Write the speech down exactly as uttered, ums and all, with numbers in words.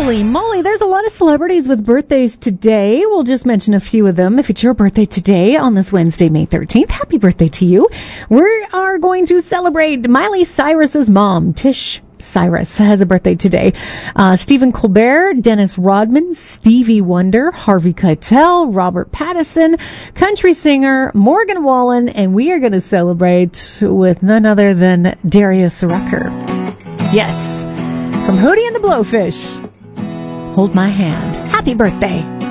Holy moly, there's a lot of celebrities with birthdays today. We'll just mention a few of them. If it's your birthday today on this Wednesday, May thirteenth, happy birthday to you. We are going to celebrate Miley Cyrus's mom, Tish Cyrus, has a birthday today. Uh, Stephen Colbert, Dennis Rodman, Stevie Wonder, Harvey Keitel, Robert Pattinson, country singer Morgan Wallen, and we are going to celebrate with none other than Darius Rucker. Yes, from Hootie and the Blowfish. Hold my hand. Happy birthday.